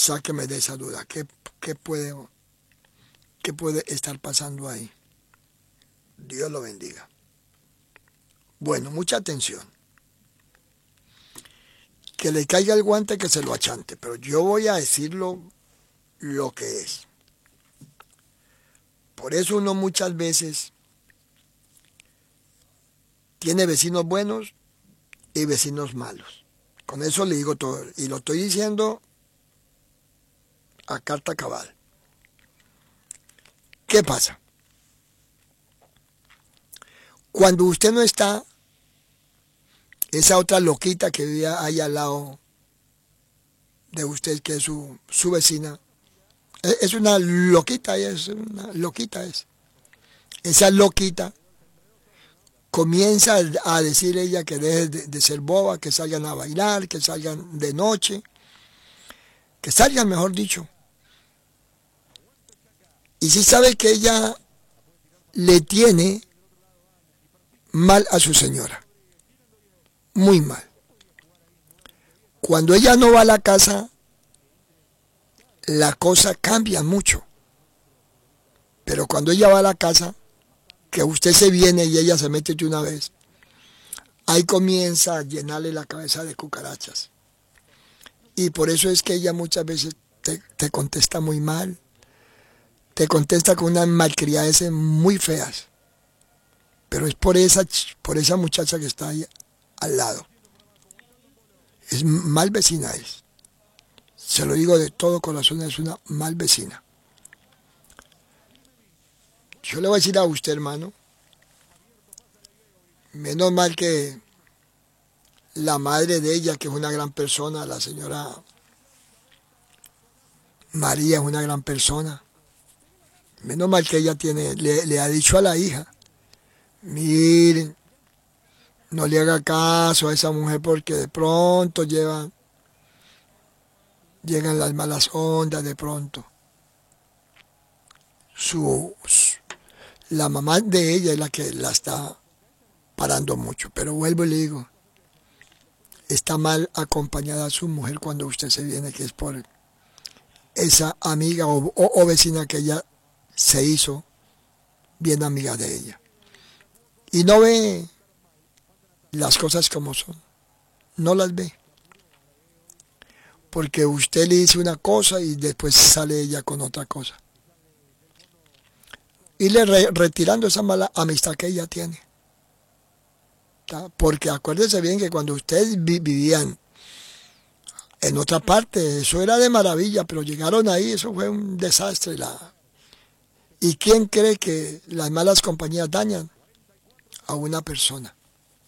sáqueme de esa duda. ¿Qué puede estar pasando ahí? Dios lo bendiga. Bueno, mucha atención. Que le caiga el guante, que se lo achante, pero yo voy a decirlo lo que es. Por eso uno muchas veces tiene vecinos buenos y vecinos malos. Con eso le digo todo, y lo estoy diciendo a carta cabal. ¿Qué pasa? Cuando usted no está, esa otra loquita que vive ahí al lado de usted, que es su vecina, es una loquita, Esa loquita comienza a decir ella que deje de ser boba, que salgan a bailar, que salgan de noche, que salgan, mejor dicho. Y si sabe que ella le tiene mal a su señora, muy mal. Cuando ella no va a la casa, la cosa cambia mucho. Pero cuando ella va a la casa, que usted se viene y ella se mete de una vez, ahí comienza a llenarle la cabeza de cucarachas. Y por eso es que ella muchas veces te contesta muy mal, te contesta con unas malcriadeces muy feas. Pero es por esa muchacha que está ahí al lado. Es mal vecina es. Se lo digo de todo corazón, es una mal vecina. Yo le voy a decir a usted, hermano, menos mal que la madre de ella, que es una gran persona, la señora María es una gran persona. Menos mal que ella le ha dicho a la hija, miren, no le haga caso a esa mujer porque de pronto llegan las malas ondas, de pronto. La mamá de ella es la que la está parando mucho. Pero vuelvo y le digo, está mal acompañada su mujer cuando usted se viene, que es por esa amiga o vecina que ella se hizo bien amiga de ella. Y no ve las cosas como son. No las ve. Porque usted le dice una cosa y después sale ella con otra cosa. Y le retirando esa mala amistad que ella tiene. Porque acuérdese bien que cuando ustedes vivían en otra parte, eso era de maravilla, pero llegaron ahí, eso fue un desastre. ¿Y quién cree que las malas compañías dañan? A una persona.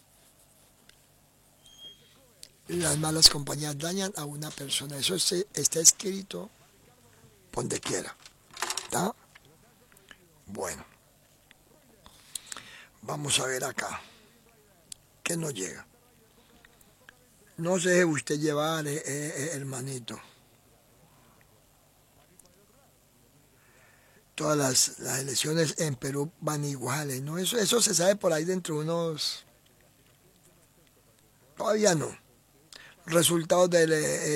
Las malas compañías dañan a una persona. Eso está escrito donde quiera. ¿Está? Bueno. Vamos a ver acá. ¿Qué nos llega? No se deje usted llevar, hermanito. Todas las elecciones en Perú van iguales, ¿no? Eso se sabe por ahí dentro de unos... Todavía no. Resultados de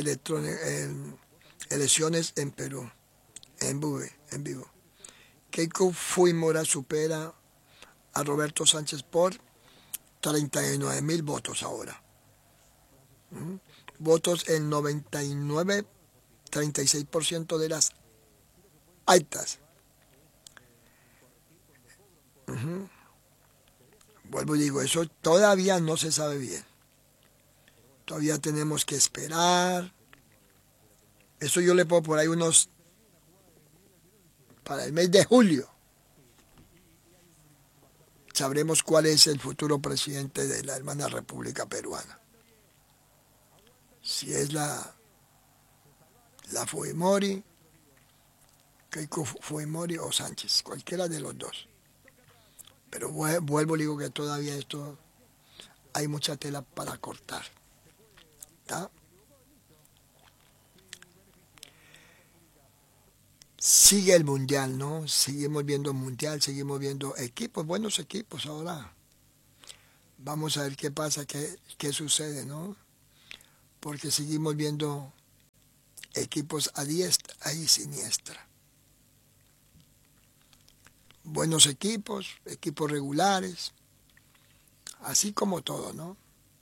elecciones en Perú, en vivo. Keiko Fujimori supera a Roberto Sánchez por 39.000 votos ahora. Votos el 36% de las actas. Vuelvo y digo, eso todavía no se sabe bien. Todavía tenemos que esperar. Eso yo le pongo por ahí para el mes de julio. Sabremos cuál es el futuro presidente de la hermana República Peruana. Si es la Fujimori, Keiko Fujimori o Sánchez, cualquiera de los dos. Pero vuelvo y digo que todavía esto hay mucha tela para cortar. ¿Está? Sigue el mundial, ¿no? Seguimos viendo mundial, seguimos viendo equipos, buenos equipos ahora. Vamos a ver qué pasa, qué sucede, ¿no? Porque seguimos viendo equipos a diestra y siniestra. Buenos equipos, equipos regulares, así como todo, ¿no?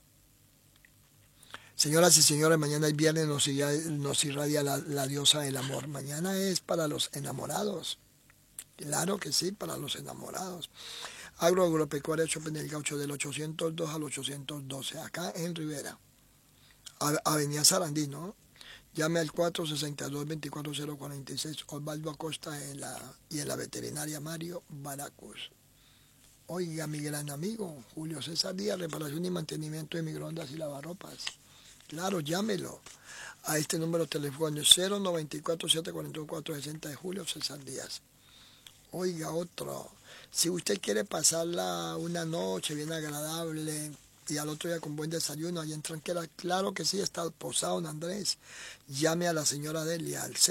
Señoras y señores, mañana es viernes, nos irradia la diosa del amor. Mañana es para los enamorados. Claro que sí, para los enamorados. Agropecuaria Shopping del Gaucho del 802 al 812, acá en Rivera. Avenida Sarandí, ¿no? Llame al 462-24046, Osvaldo Acosta y en la veterinaria Mario Baracus. Oiga, mi gran amigo, Julio César Díaz, reparación y mantenimiento de microondas y lavarropas. Claro, llámelo a este número telefónico 094-744-60 de Julio César Díaz. Oiga, otro, si usted quiere pasarla una noche bien agradable y al otro día con buen desayuno allá en Tranquera, claro que sí, está Posada Don Andrés. Llame a la señora Delia al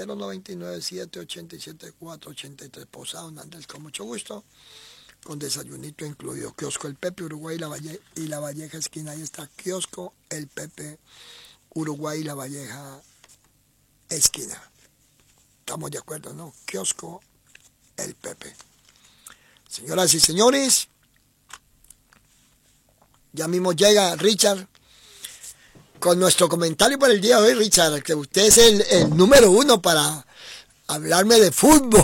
099-787-483, Posada Don Andrés, con mucho gusto, con desayunito incluido. Kiosco El Pepe, Uruguay y la Valleja esquina, ahí está Kiosco El Pepe, Uruguay y la Valleja esquina. Estamos de acuerdo, ¿no? Kiosco El Pepe. Señoras y señores, ya mismo llega Richard con nuestro comentario para el día de hoy. Richard, que usted es el número uno para hablarme de fútbol.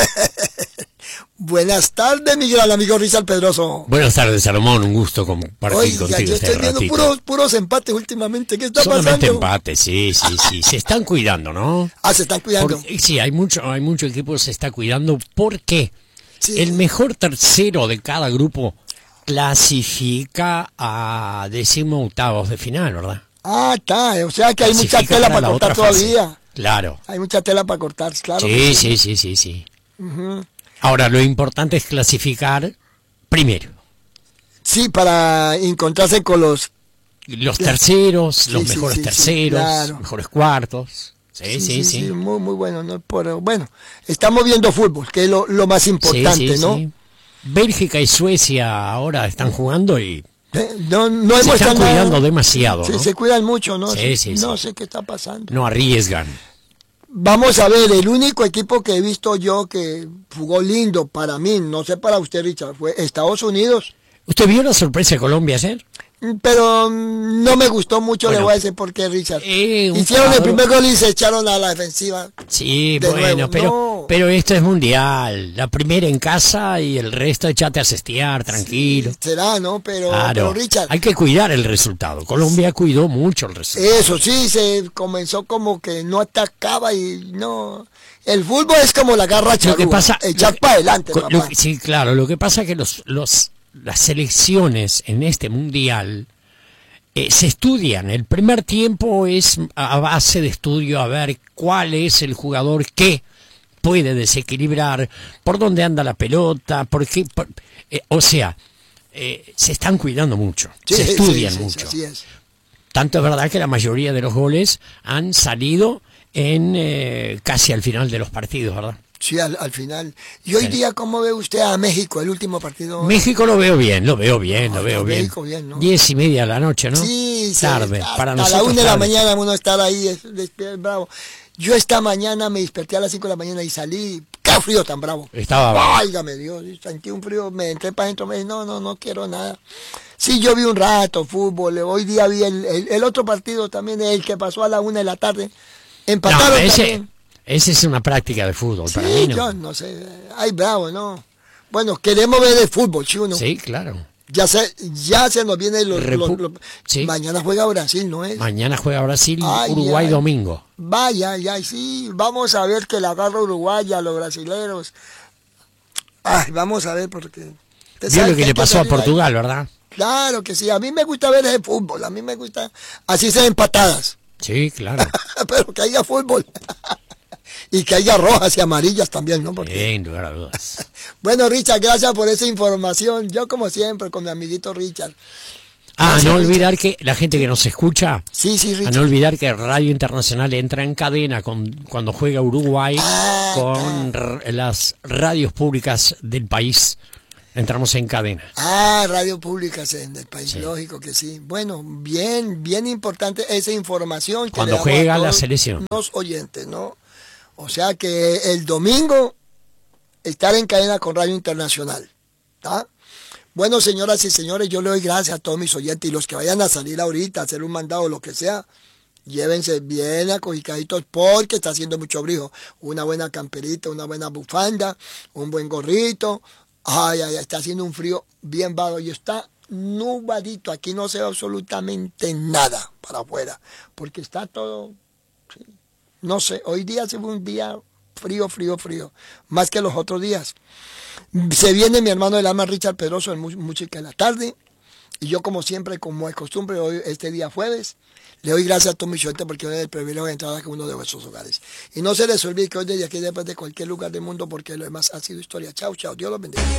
Buenas tardes, mi gran amigo Richard Pedroso. Buenas tardes, Salomón, un gusto compartir contigo yo estoy este viendo puros empates últimamente. ¿Qué está Solamente pasando? empates, sí. Se están cuidando, ¿no? Se están cuidando. Sí, hay mucho equipo que se está cuidando porque Sí. el mejor tercero de cada grupo clasifica a 18avos de final, ¿verdad? Está. O sea que hay mucha Clasifica tela para para la cortar otra fase. todavía. Claro. Hay mucha tela para cortar, claro. Sí. Uh-huh. Ahora, lo importante es clasificar primero. Sí, para encontrarse con los Terceros, los Sí, mejores sí, terceros, claro. mejores cuartos. Sí. Muy, muy bueno. ¿No? Bueno, estamos viendo fútbol, que es lo más importante, ¿no? Sí. Bélgica y Suecia ahora están jugando y No se hemos están cuidando demasiado, Sí, ¿no? se cuidan mucho, ¿no? Sí. No sé qué está pasando. No arriesgan. Vamos a ver, el único equipo que he visto yo que jugó lindo para mí, no sé para usted, Richard, fue Estados Unidos. ¿Usted vio la sorpresa de Colombia ayer? Pero no me gustó mucho, Bueno, le voy a decir por qué, Richard. un Hicieron el cuadro. primer gol y se echaron a la defensiva. Sí, De bueno, nuevo, pero no. pero esto es mundial. La primera en casa y el resto echate a cestear, tranquilo. Será, ¿no? Pero Richard, Hay que cuidar el resultado. Colombia cuidó mucho el resultado. eso sí, se comenzó como que no atacaba y no. El fútbol es como la garra Lo que charrúa, pasa, echar para adelante, papá. sí, claro. Lo que pasa es que las selecciones en este mundial se estudian. El primer tiempo es a base de estudio a ver cuál es el jugador que puede desequilibrar, por dónde anda la pelota, se están cuidando mucho, se estudian mucho. Así es. Tanto es verdad que la mayoría de los goles han salido en casi al final de los partidos, ¿verdad? Sí, al final. ¿Y hoy día cómo ve usted a México, el último partido? México lo veo bien. México bien, ¿no? 10:30 de la noche, ¿no? Sí, tarde. Para a nosotros la 1 de la tarde. mañana uno estar ahí, bravo. Yo esta mañana me desperté a las 5 de la mañana y salí. ¡Qué frío tan bravo! Estaba bravo. Válgame Dios, sentí un frío, me entré para adentro, me dije, no quiero nada. Sí, yo vi un rato fútbol, hoy día vi el otro partido también, el que pasó a la 1 de la tarde. Empataron también. Esa es una práctica de fútbol, Sí, para mí, ¿no? yo no sé, ay bravo, ¿no? Bueno, queremos ver de fútbol, ¿sí o no? Sí, claro. Ya se nos viene Sí. Mañana juega Brasil, ¿no es? Mañana juega Brasil, Ay, Uruguay domingo. Vaya, sí, vamos a ver que la agarra uruguaya, los brasileros. Ay, vamos a ver porque... Vio lo que le pasó a Portugal, ¿verdad? Claro que sí, a mí me gusta ver ese fútbol, a mí me gusta, así sean empatadas, Sí, claro. pero que haya fútbol. Y que haya rojas y amarillas también, ¿no? Porque... Sin lugar a dudas. Bueno, Richard, gracias por esa información. Yo, como siempre, con mi amiguito Richard. No olvidar que la gente que nos escucha, Sí, a Richard. no olvidar que Radio Internacional entra en cadena cuando juega Uruguay con las radios públicas del país. Entramos en cadena. Radio pública en el país, sí. Lógico que sí. Bueno, bien importante esa información. Que cuando juega la selección. Los oyentes, ¿no? O sea que el domingo estar en cadena con Radio Internacional. ¿Tá? Bueno, señoras y señores, yo le doy gracias a todos mis oyentes y los que vayan a salir ahorita a hacer un mandado o lo que sea, llévense bien acobijaditos porque está haciendo mucho frío. Una buena camperita, una buena bufanda, un buen gorrito. Ay, está haciendo un frío bien vago y está nubladito. Aquí no se ve absolutamente nada para afuera porque está todo, sí, no sé, hoy día se fue un día frío, más que los otros días. Se viene mi hermano del alma Richard Pedroso en música en la tarde y yo como siempre, como es costumbre, hoy este día jueves, le doy gracias a todos mis oyentes porque hoy es el privilegio de entrar a cada uno de vuestros hogares. Y no se les olvide que hoy desde aquí, después de cualquier lugar del mundo, porque lo demás ha sido historia. Chao, Dios los bendiga.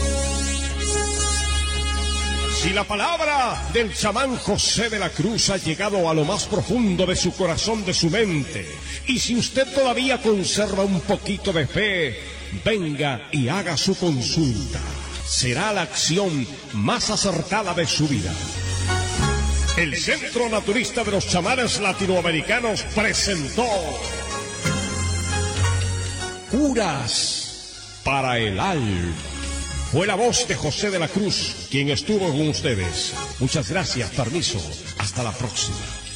Si la palabra del chamán José de la Cruz ha llegado a lo más profundo de su corazón, de su mente, y si usted todavía conserva un poquito de fe, venga y haga su consulta. Será la acción más acertada de su vida. El Centro Naturista de los Chamanes Latinoamericanos presentó Curas para el Alma. Fue la voz de José de la Cruz quien estuvo con ustedes. Muchas gracias, permiso. Hasta la próxima.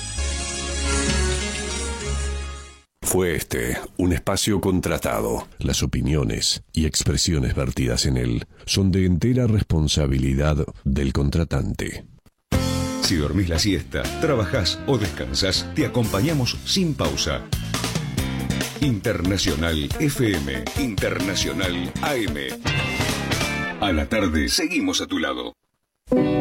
Fue un espacio contratado. Las opiniones y expresiones vertidas en él son de entera responsabilidad del contratante. Si dormís la siesta, trabajás o descansás, te acompañamos sin pausa. Internacional FM, Internacional AM. A la tarde seguimos a tu lado.